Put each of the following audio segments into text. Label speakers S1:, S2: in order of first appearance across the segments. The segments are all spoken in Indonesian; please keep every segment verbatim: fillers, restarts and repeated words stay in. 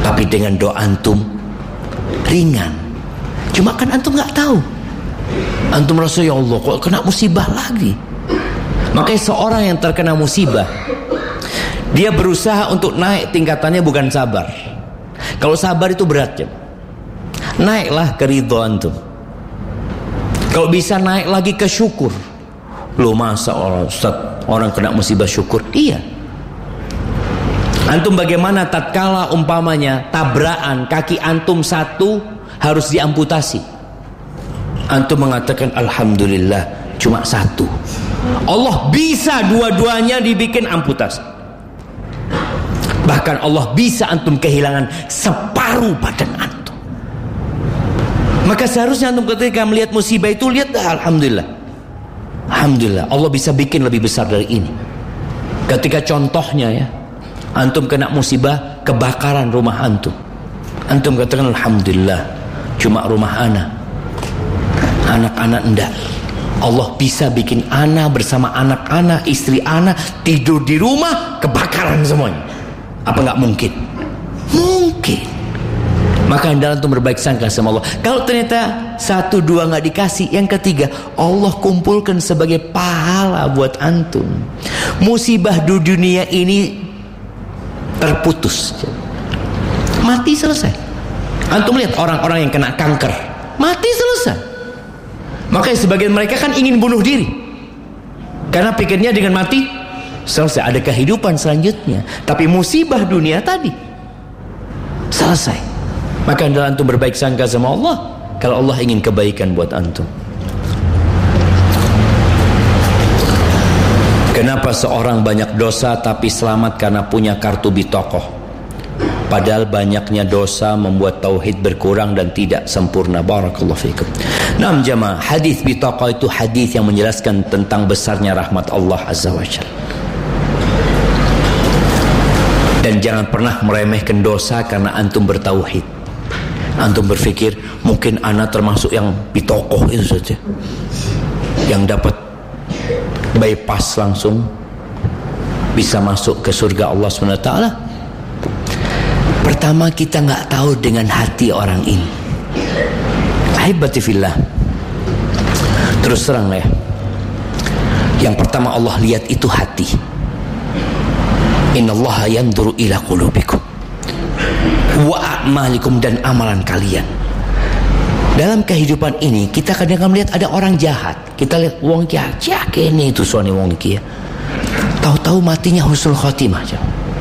S1: Tapi dengan doa antum ringan. Cuma kan antum nggak tahu. Antum merasa, ya Allah, kok kena musibah lagi. Makanya seorang yang terkena musibah, dia berusaha untuk naik tingkatannya, bukan sabar. Kalau sabar itu berat, ya. Naiklah ke ridho antum. Kalau bisa naik lagi ke syukur. Loh, masa orang Ustaz, orang kena musibah syukur? Iya. Antum bagaimana tatkala umpamanya tabrakan kaki antum satu harus diamputasi, antum mengatakan alhamdulillah cuma satu. Allah bisa dua-duanya dibikin amputasi. Bahkan Allah bisa antum kehilangan separuh badan antum. Maka seharusnya antum ketika melihat musibah itu, lihat alhamdulillah, alhamdulillah Allah bisa bikin lebih besar dari ini. Ketika contohnya, ya, antum kena musibah kebakaran rumah antum, antum katakan alhamdulillah cuma rumah ana, anak-anak enggak. Allah bisa bikin ana bersama anak-anak, istri ana tidur di rumah kebakaran semuanya. Apa nggak mungkin? Mungkin. Maka hendaklah antum berbaik sangka sama Allah. Kalau ternyata satu dua nggak dikasih, yang ketiga Allah kumpulkan sebagai pahala buat antum. Musibah di dunia ini terputus, mati selesai. Antum lihat orang-orang yang kena kanker, mati selesai. Makanya sebagian mereka kan ingin bunuh diri karena pikirnya dengan mati selesai, ada kehidupan selanjutnya. Tapi musibah dunia tadi selesai. Maka hendaklah antum berbaik sangka sama Allah kalau Allah ingin kebaikan buat antum. Kenapa seorang banyak dosa tapi selamat karena punya kartu bitokoh? Padahal banyaknya dosa membuat tauhid berkurang dan tidak sempurna. Barakallahu fikum. Naam jamaah, hadis bitokoh itu hadis yang menjelaskan tentang besarnya rahmat Allah Azza wa Jalla. Dan jangan pernah meremehkan dosa karena antum bertauhid. Antum berpikir mungkin anak termasuk yang bitokoh itu saja, yang dapat bypass langsung bisa masuk ke surga Allah subhanahu wa taala. Pertama, kita nggak tahu dengan hati orang ini. Ahibati fillah, terus terang ya, yang pertama Allah lihat itu hati. Innallaha yanzuru ila qulubikum wa a'malikum, dan amalan kalian. Dalam kehidupan ini kita kadang-kadang melihat ada orang jahat, kita lihat wong kia cak ini itu suami wong kia, tahu-tahu matinya husnul khotimah aja.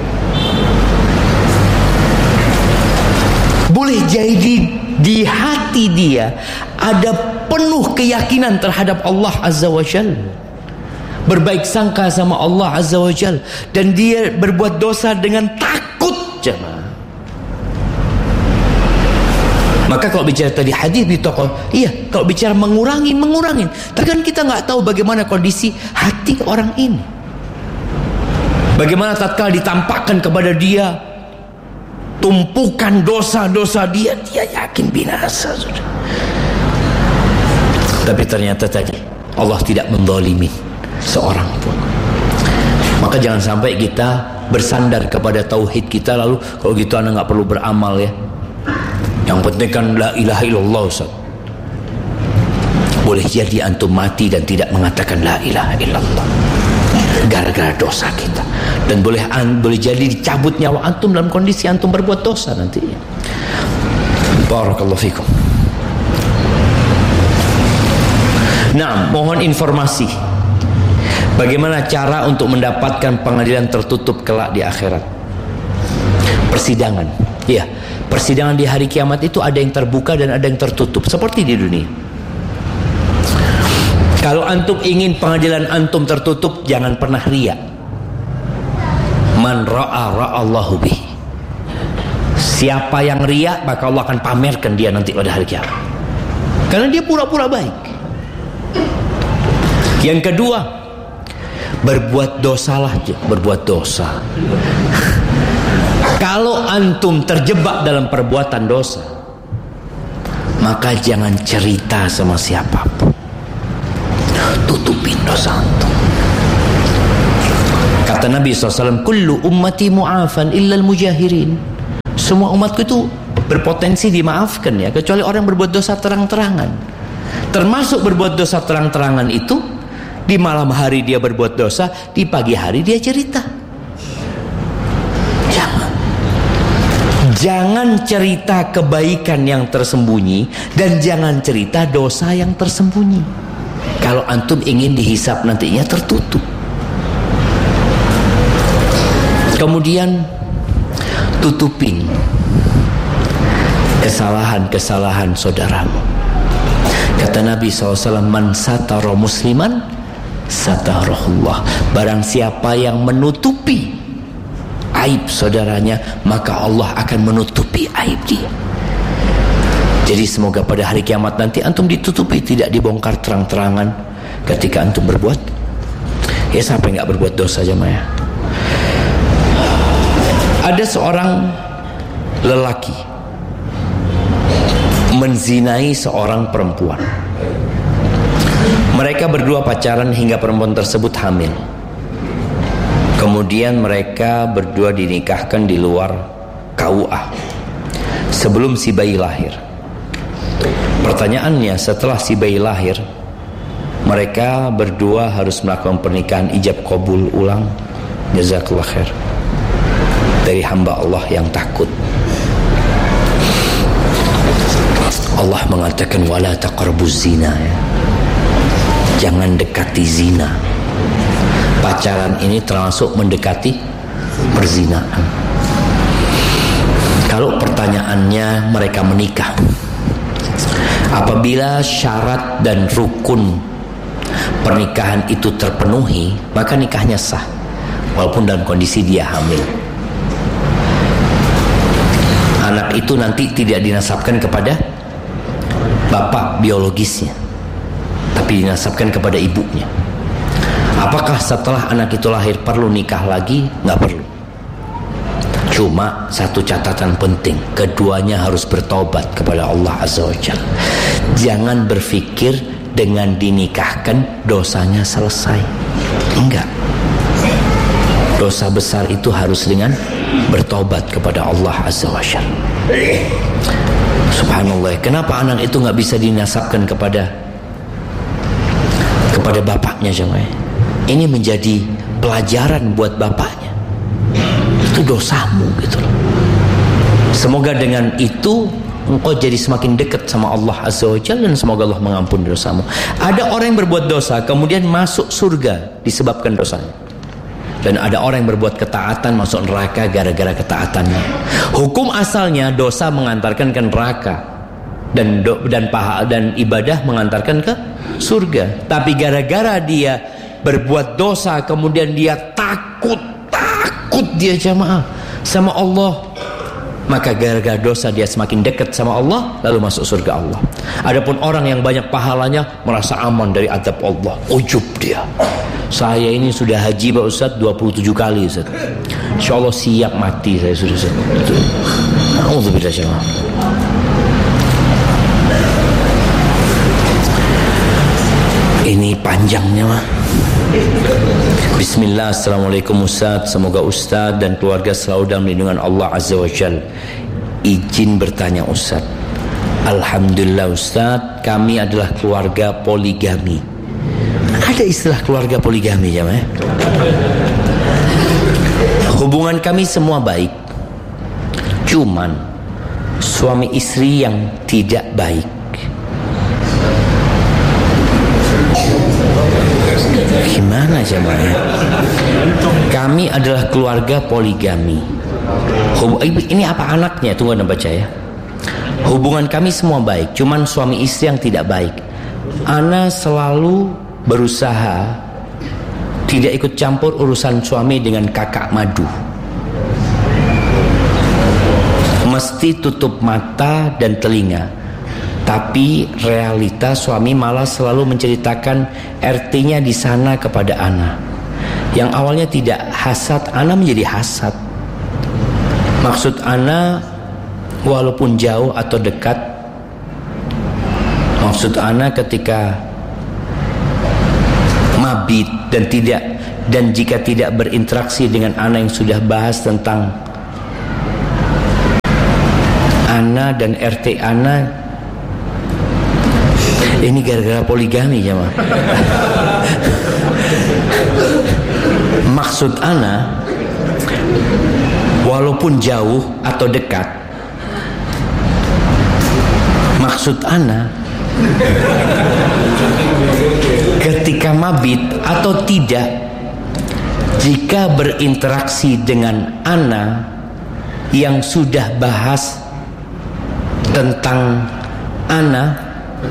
S1: Boleh jadi di hati dia ada penuh keyakinan terhadap Allah Azza wa Jalla, berbaik sangka sama Allah Azza wa Jalla, dan dia berbuat dosa dengan takut, jemaah. Maka kalau bicara tadi hadis di toko, iya, kalau bicara mengurangi, mengurangin. Tapi kan kita nggak tahu bagaimana kondisi hati orang ini. Bagaimana tatkala ditampakkan kepada dia tumpukan dosa-dosa dia, dia yakin binasa sudah. Tapi ternyata tadi Allah tidak menzalimi seorang pun. Maka jangan sampai kita bersandar kepada tauhid kita lalu kalau gitu anak nggak perlu beramal ya. Yang penting kan la ilaha illallah, Ustaz. Boleh jadi antum mati dan tidak mengatakan la ilaha illallah gara-gara dosa kita, dan boleh boleh jadi dicabut nyawa antum dalam kondisi antum berbuat dosa nanti. Barakallahu fikum. Nah, mohon informasi bagaimana cara untuk mendapatkan pengadilan tertutup kelak di akhirat. Persidangan, ya, persidangan di hari kiamat itu ada yang terbuka dan ada yang tertutup seperti di dunia. Kalau antum ingin pengadilan antum tertutup, jangan pernah riya. Man ra'a ra'allahu bih. Siapa yang riya, maka Allah akan pamerkan dia nanti pada hari kiamat. Karena dia pura-pura baik. Yang kedua, berbuat dosalah, berbuat dosa. Kalau antum terjebak dalam perbuatan dosa, maka jangan cerita sama siapapun. Tutupin dosa antum. Kata Nabi shallallahu alaihi wasallam, kullu ummati mu'afan illal mujahirin. Semua umatku itu berpotensi dimaafkan ya, kecuali orang berbuat dosa terang-terangan. Termasuk berbuat dosa terang-terangan itu, di malam hari dia berbuat dosa, di pagi hari dia cerita. Jangan Jangan cerita kebaikan yang tersembunyi, dan jangan cerita dosa yang tersembunyi. Kalau antum ingin dihisap nantinya tertutup. Kemudian tutupin kesalahan-kesalahan saudaramu. Kata Nabi shallallahu alaihi wasallam, man satara musliman satarahullah. Barang siapa yang menutupi aib saudaranya, maka Allah akan menutupi aib dia. Jadi semoga pada hari kiamat nanti antum ditutupi, tidak dibongkar terang-terangan ketika antum berbuat. Ya, sampai nggak berbuat dosa jemaah. Ada seorang lelaki menzinai seorang perempuan. Mereka berdua pacaran hingga perempuan tersebut hamil. Kemudian mereka berdua dinikahkan di luar K U A sebelum si bayi lahir. Pertanyaannya, setelah si bayi lahir, mereka berdua harus melakukan pernikahan ijab qabul ulang. Jazakallah khair. Dari hamba Allah yang takut. Allah mengatakan wala taqrabuz zina, ya. Jangan dekati zina. Pacaran ini termasuk mendekati perzinaan. Kalau pertanyaannya mereka menikah, apabila syarat dan rukun pernikahan itu terpenuhi, maka nikahnya sah, walaupun dalam kondisi dia hamil. Anak itu nanti tidak dinasabkan kepada bapak biologisnya, tapi dinasabkan kepada ibunya. Apakah setelah anak itu lahir perlu nikah lagi? Nggak perlu. Cuma satu catatan penting, keduanya harus bertobat kepada Allah Azza wa Jalla. Jangan berpikir dengan dinikahkan dosanya selesai. Enggak. Dosa besar itu harus dengan bertobat kepada Allah Azza wa Jalla. Subhanallah, kenapa anak itu nggak bisa dinasabkan kepada kepada bapaknya jemaah? Ini menjadi pelajaran buat bapaknya. Itu dosamu gitu loh. Semoga dengan itu engkau jadi semakin dekat sama Allah Azza wa Jalla, dan semoga Allah mengampuni dosamu. Ada orang yang berbuat dosa kemudian masuk surga disebabkan dosanya, dan ada orang yang berbuat ketaatan masuk neraka gara-gara ketaatannya. Hukum asalnya dosa mengantarkan ke neraka, dan do, dan pahala dan ibadah mengantarkan ke surga. Tapi gara-gara dia berbuat dosa, kemudian dia takut takut dia jamaah sama Allah, maka gara-gara dosa dia semakin dekat sama Allah, lalu masuk surga Allah. Adapun orang yang banyak pahalanya merasa aman dari azab Allah, ujub dia. Saya ini sudah haji Pak Ustaz dua puluh tujuh kali Ustaz. Insyaallah siap mati saya sudah Ustaz. Alhamdulillah jemaah. Ini panjangnya mah. Bismillah, assalamualaikum Ustaz. Semoga Ustaz dan keluarga selalu dalam lindungan Allah Azza wa Jalla. Izin bertanya Ustaz. Alhamdulillah Ustaz, kami adalah keluarga poligami. Ada istilah keluarga poligami ya, eh? Hubungan kami semua baik. Cuman suami istri yang tidak baik. Gimana jemaah? Kami adalah keluarga poligami. Hub- ini apa anaknya? Tunggu anda baca ya. Hubungan kami semua baik, cuman suami istri yang tidak baik. Ana selalu berusaha tidak ikut campur urusan suami dengan kakak madu. Mesti tutup mata dan telinga. Tapi realita suami malah selalu menceritakan R T-nya di sana kepada Ana. Yang awalnya tidak hasad, Ana menjadi hasad. Maksud Ana walaupun jauh atau dekat, maksud Ana ketika mabit dan tidak dan jika tidak berinteraksi dengan Ana yang sudah bahas tentang Ana dan R T Ana ini gara-gara poligami jemaah. Maksud Ana, walaupun jauh atau dekat, maksud Ana ketika mabit atau tidak, jika berinteraksi dengan Ana yang sudah bahas tentang Ana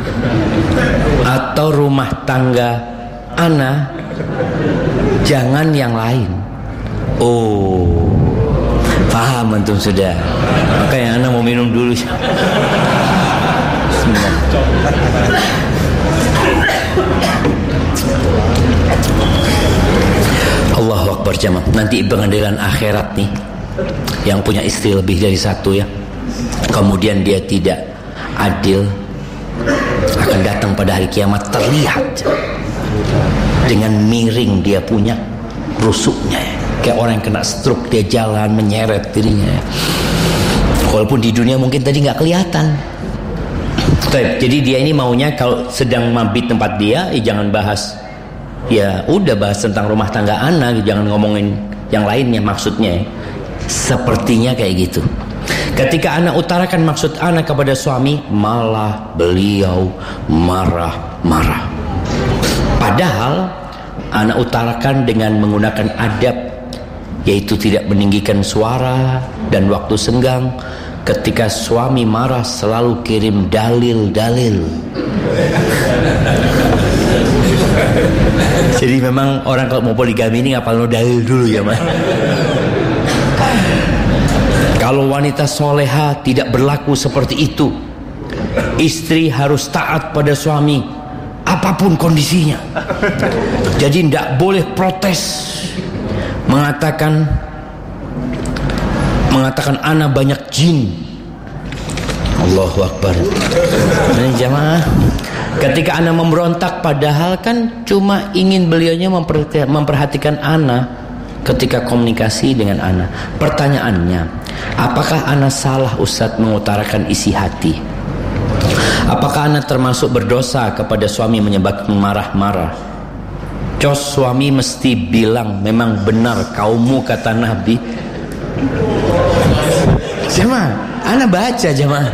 S1: atau rumah tangga Ana, jangan yang lain. Oh, paham antum sudah. Makanya Ana mau minum dulu. Bismillah. Allahu Akbar jemaah. Nanti pengadilan akhirat nih, yang punya istri lebih dari satu ya, kemudian dia tidak adil, akan datang pada hari kiamat terlihat dengan miring dia punya rusuknya, kayak orang yang kena stroke, dia jalan menyeret dirinya, walaupun di dunia mungkin tadi nggak kelihatan. Jadi dia ini maunya kalau sedang mabit tempat dia, eh, jangan bahas, ya udah bahas tentang rumah tangga Ana, jangan ngomongin yang lainnya. Maksudnya sepertinya kayak gitu. Ketika Ana utarakan maksud Ana kepada suami, malah beliau marah-marah. Padahal Ana utarakan dengan menggunakan adab, yaitu tidak meninggikan suara, dan waktu senggang ketika suami marah selalu kirim dalil-dalil. Jadi memang orang kalau mau poligami ini ngapal dalil dulu ya mas. Kalau wanita soleha tidak berlaku seperti itu. Istri harus taat pada suami apapun kondisinya. Jadi tidak boleh protes, mengatakan mengatakan ana banyak jin. Allahu Akbar. Ini jamaah, ketika ana memberontak, padahal kan cuma ingin beliaunya memperhatikan ana ketika komunikasi dengan ana. Pertanyaannya, apakah ana salah Ustaz mengutarakan isi hati? Apakah ana termasuk berdosa kepada suami menyebabkan marah-marah? Cos suami mesti bilang, memang benar kaummu kata Nabi. Jemaah, ana baca jemaah.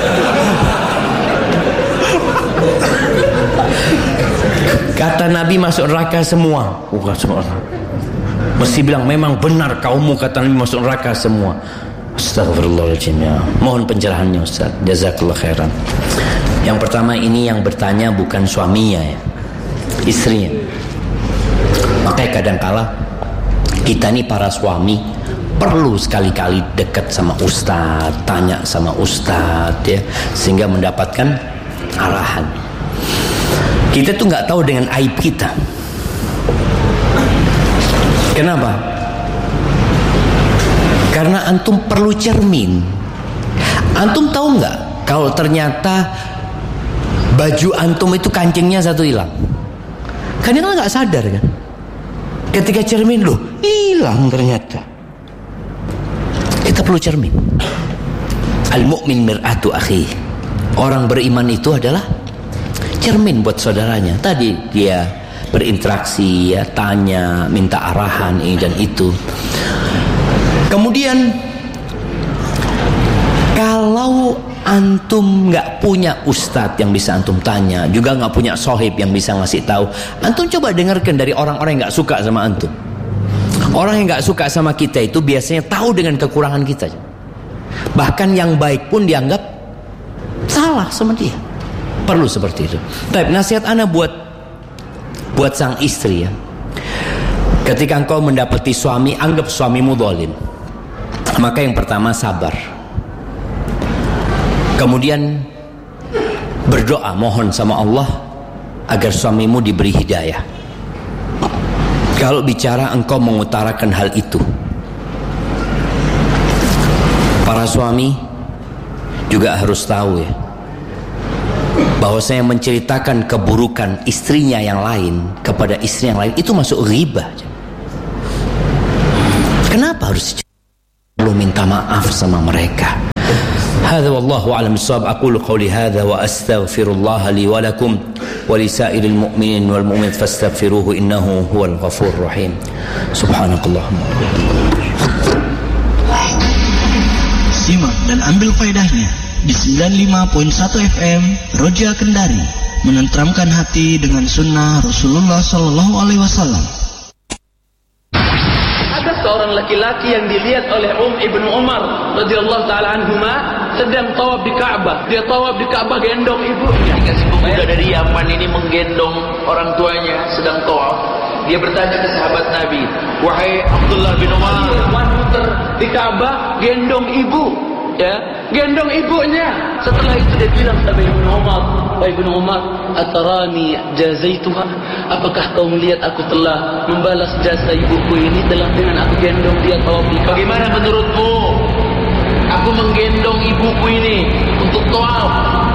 S1: Kata Nabi masuk neraka semua. Bukan semua. Mesti bilang memang benar kaummu kata Nabi masuk neraka semua. Astagfirullahaladzim ya. Mohon pencerahannya Ustaz. Jazakallah khairan. Yang pertama ini yang bertanya bukan suaminya ya, istrinya. Makanya kadangkala kita nih para suami perlu sekali-kali dekat sama Ustaz, tanya sama Ustaz ya, sehingga mendapatkan arahan. Kita tuh nggak tahu dengan aib kita. Kenapa? Karena antum perlu cermin. Antum tahu nggak kalau ternyata baju antum itu kancingnya satu hilang? Kan kita nggak sadar kan? Ketika cermin loh hilang ternyata. Kita perlu cermin. Al-mu'min mir'atu akhi. Orang beriman itu adalah cermin buat saudaranya. Tadi dia berinteraksi ya, tanya, minta arahan ini dan itu. Kemudian kalau antum nggak punya ustadz yang bisa antum tanya, juga nggak punya sohib yang bisa ngasih tahu, antum coba dengarkan dari orang-orang yang nggak suka sama antum. Orang yang nggak suka sama kita itu biasanya tahu dengan kekurangan kita. Bahkan yang baik pun dianggap salah sama dia. Perlu seperti itu. Tapi nasihat ana buat buat sang istri ya. Ketika engkau mendapati suami, anggap suamimu zalim. Maka yang pertama sabar. Kemudian berdoa, mohon sama Allah agar suamimu diberi hidayah. Kalau bicara engkau mengutarakan hal itu, para suami juga harus tahu ya, bahwa saya menceritakan keburukan istrinya yang lain kepada istri yang lain itu masuk ghibah. Kenapa harus perlu minta maaf sama mereka? هذا والله أعلم بالصواب. أقول قولي هذا وأستغفر الله لي ولكم ولسائر المؤمنين والمؤمنات فاستغفروه إنه هو الغفور الرحيم. سبحانك اللهم.
S2: Simak dan ambil faedahnya di sembilan puluh lima koma satu F M Roja Kendari, menenteramkan hati dengan sunnah Rasulullah Sallallahu Alaihi Wasallam.
S3: Ada seorang laki-laki yang dilihat oleh Um Ibnu Umar radhiyallahu taala anhuma sedang tawaf di Ka'bah. Dia tawaf di Ka'bah gendong ibunya. Dikasih pemuda dari Yaman ini menggendong orang tuanya sedang tawaf. Dia bertanya ke sahabat Nabi, "Wahai Abdullah bin Umar, muter di Ka'bah gendong ibu." Ya, gendong ibunya. Setelah itu dia bilang kepada Ibnu Umar, "Wahai Ibnu Umar, atarani jazaituha? Apakah kau melihat aku telah membalas jasa ibuku ini telah dengan aku gendong dia tawaf di Ka'bah? Bagaimana menurutmu aku menggendong ibuku ini untuk tawaf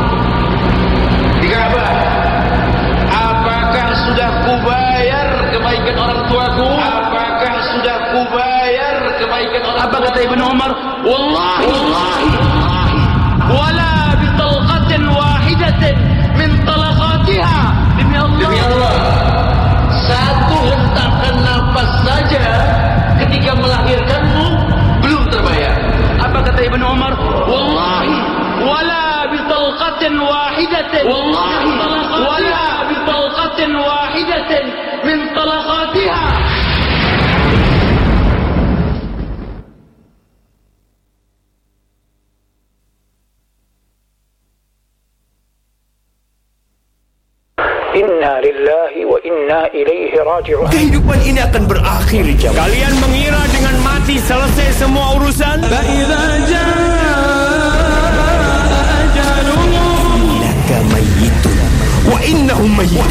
S3: di Ka'bah? Apakah sudah kubayar kebaikan orang tuaku? Apakah sudah kubayar kebaikan orang tuaku?" Apa kata Ibnu Umar? "Wallahi, wallahi, wala bi talqatin wahidatin min talaqatiha." Demi Allah, demi Allah, satu hentakan nafas saja ketika melahirkanmu belum terbayar. Apa kata Ibnu Umar? "Wallahi, wala bi talqatin wahidatin, wallahi, wala bi talqatin wahidatin min talaqatiha."
S4: Inna lillahi wa inna ilaihi raji'un.
S5: Kehidupan ini akan berakhir, jam.
S6: Kalian mengira dengan mati selesai semua urusan?
S5: Fa'idza jaa ajaluhum innaka mayyitun wa innahum mayyitun.